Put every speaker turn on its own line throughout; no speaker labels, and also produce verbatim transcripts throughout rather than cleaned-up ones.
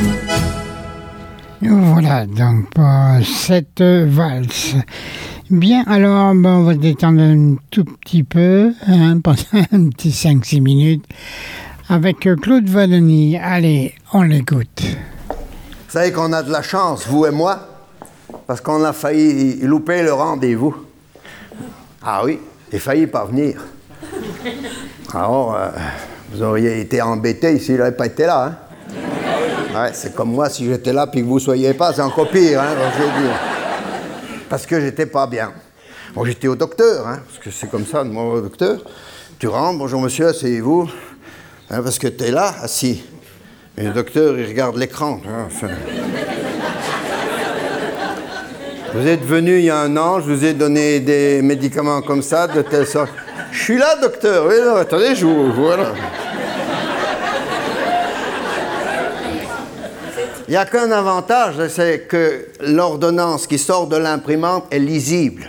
Voilà donc pour cette valse. Bien, alors ben, on va se détendre un tout petit peu, hein, pendant un petit cinq six minutes, avec Claude Valloni. Allez, on l'écoute.
Vous savez qu'on a de la chance, vous et moi, parce qu'on a failli louper le rendez-vous. Ah oui, j'ai failli pas venir. Alors, euh, vous auriez été embêté s'il n'avait pas été là, hein. Ouais, c'est comme moi, si j'étais là puis que vous ne soyez pas, c'est encore pire, hein, je veux dire. Parce que j'étais pas bien. Bon, j'étais au docteur, hein, parce que c'est comme ça, moi au docteur. Tu rentres, bonjour monsieur, asseyez-vous. Hein, parce que tu es là, assis. Et le docteur, il regarde l'écran. Hein, enfin. Vous êtes venu il y a un an, je vous ai donné des médicaments comme ça, de telle sorte. Je suis là, docteur. Oui, non, attendez, je vous. Voilà. Il n'y a qu'un avantage, c'est que l'ordonnance qui sort de l'imprimante est lisible.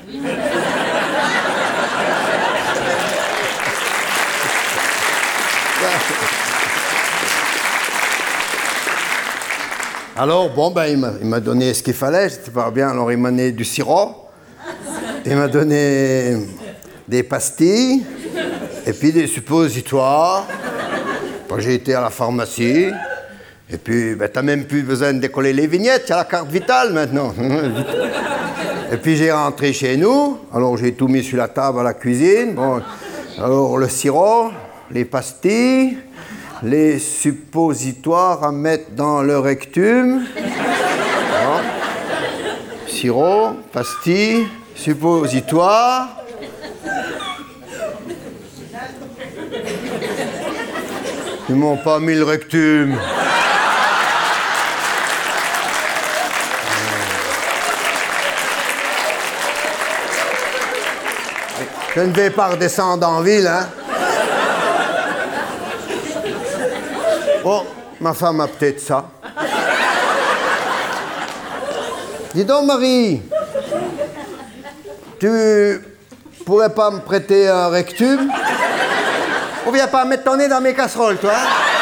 Alors, bon, ben, il m'a, il m'a donné ce qu'il fallait, c'était pas bien, alors il m'a donné du sirop, il m'a donné des pastilles, et puis des suppositoires. Bon, j'ai été à la pharmacie. Et puis, ben, t'as même plus besoin de décoller les vignettes, t'as la carte vitale maintenant. Et puis j'ai rentré chez nous, alors j'ai tout mis sur la table à la cuisine. Bon, alors le sirop, les pastilles, les suppositoires à mettre dans le rectum. Bon. Sirop, pastilles, suppositoires. Ils m'ont pas mis le rectum. Je ne vais pas redescendre en ville, hein. Bon, ma femme a peut-être ça. Dis donc, Marie, tu pourrais pas me prêter un rectum? Ou viens pas mettre ton nez dans mes casseroles, toi?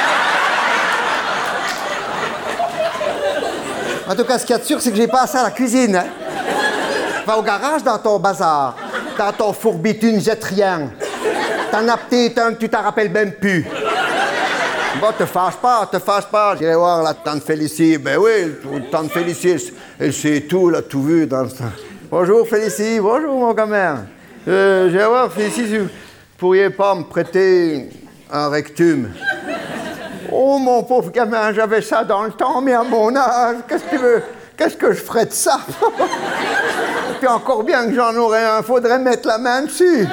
En tout cas, ce qu'il y a de sûr, c'est que j'ai pas assez à la cuisine, hein. Va au garage dans ton bazar. Dans ton fourbitude, jette rien. T'en as peut-être un que tu t'en rappelles même plus. Bon, te fâche pas, te fâche pas. J'irai voir la tante Félicie. Ben oui, tante Félicie, elle sait tout, elle a tout vu dans le... Bonjour Félicie, bonjour mon gamin. Euh, J'irai voir Félicie, si vous pourriez pas me prêter un rectum. Oh mon pauvre gamin, j'avais ça dans le temps, mais à mon âge, qu'est-ce que tu veux? Qu'est-ce que je ferais de ça? Et puis encore bien que j'en aurais un, faudrait mettre la main dessus.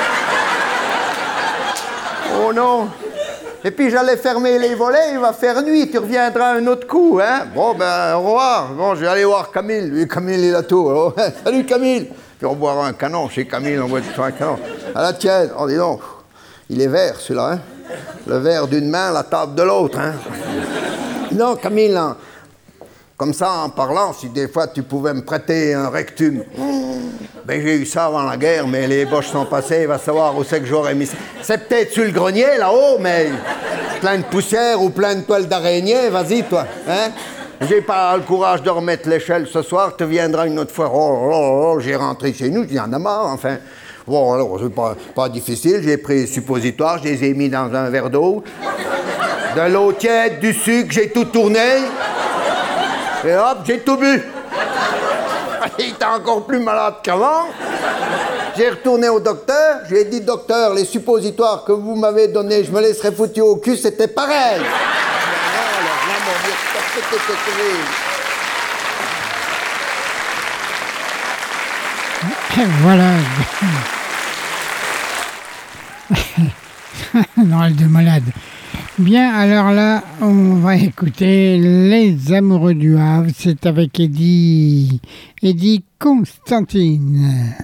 Oh non. Et puis j'allais fermer les volets, il va faire nuit, tu reviendras un autre coup, hein? Bon, ben, au revoir. Bon, je vais aller voir Camille. Lui, Camille, il a tout. Alors, salut Camille. Puis on boira un canon chez Camille, on boit un canon. À la tienne. Oh, dis donc, il est vert, celui-là, hein? Le verre d'une main, la table de l'autre, hein? Non, Camille, non. Comme ça, en parlant, si des fois tu pouvais me prêter un rectum. Ben, j'ai eu ça avant la guerre, mais les boches sont passées, il va savoir où c'est que j'aurais mis ça. C'est peut-être sur le grenier, là-haut, mais plein de poussière ou plein de toiles d'araignée, vas-y, toi, hein? J'ai pas le courage de remettre l'échelle ce soir, tu viendras une autre fois. Oh, oh, oh, j'ai rentré chez nous, j'y en ai marre, enfin. Bon, alors, c'est pas, pas difficile, j'ai pris les suppositoires, je les ai mis dans un verre d'eau. De l'eau tiède, du sucre, j'ai tout tourné. Et hop, j'ai tout bu. Il était encore plus malade qu'avant. J'ai retourné au docteur. Je lui ai dit, docteur, les suppositoires que vous m'avez donnés, je me les serais foutu au cul, c'était pareil.
Voilà. Noël de malade. Bien, alors là, on va écouter Les Amoureux du Havre. C'est avec Eddie, Eddie Constantine.